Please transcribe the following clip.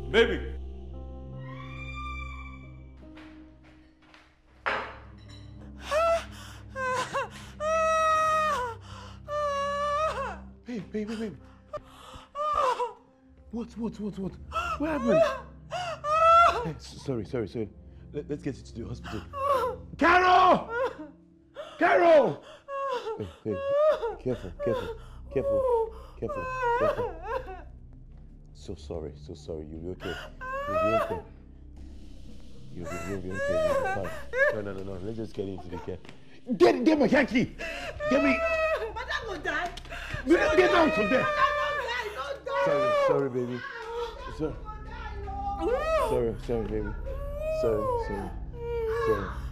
Baby! Babe. What? What happened? Hey, sorry. Let's get you to the hospital. Carol! Hey, careful. So sorry. You'll be okay. You'll be fine. No. Let's just get into the care. Get my hanky! Get me! Madam will die! Get out from there! Sorry, baby. Sorry, baby. Sorry.